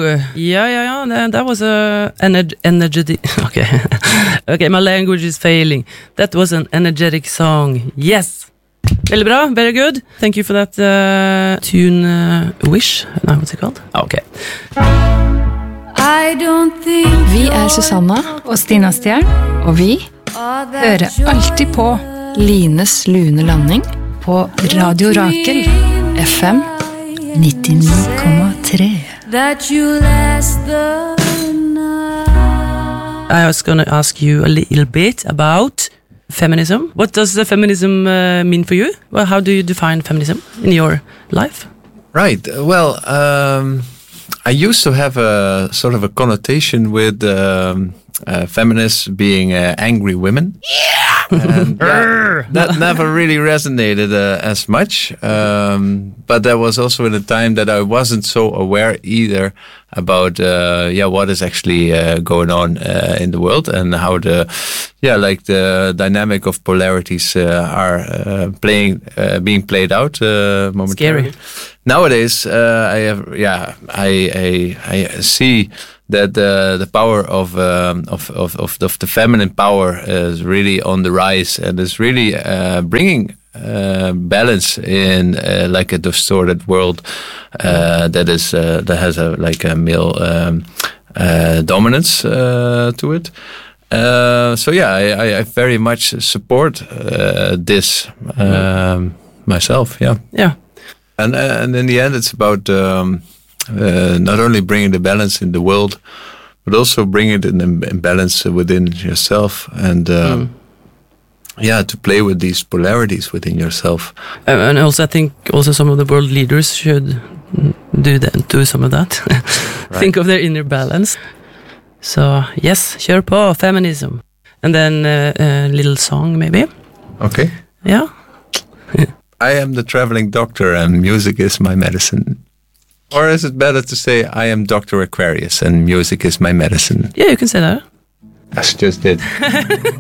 Yeah. That was a energetic. Okay, okay. My language is failing. That was an energetic song. Yes. Veldig bra. Very good. Thank you for that tune. Wish. No, what's it called? Okay. Vi Susanna og Stina Stjern, og vi hører alltid på Lines lune landing på Radio Rakel FM 99,3. I was going to ask you a little bit about feminism. What does the feminism mean for you? Well, how do you define feminism in your life? Right. Well, I used to have a sort of a connotation with feminists being angry women. And that never really resonated as much. But that was also in a time that I wasn't so aware either about what is actually going on in the world and how the dynamic of polarities are being played out momentarily. Scary. Nowadays, I see that the power of the feminine power is really on the rise and is really bringing balance in like a distorted world that has a male dominance to it. I very much support this myself. Yeah. And in the end, it's about not only bringing the balance in the world, but also bringing it in balance within yourself, and to play with these polarities within yourself. And also, I think also some of the world leaders should do some of that. Right. Think of their inner balance. So yes, kör på feminism, and then a little song maybe. Okay. Yeah. I am the traveling doctor and music is my medicine. Or is it better to say, I am Dr. Aquarius and music is my medicine? Yeah, you can say that. I just did.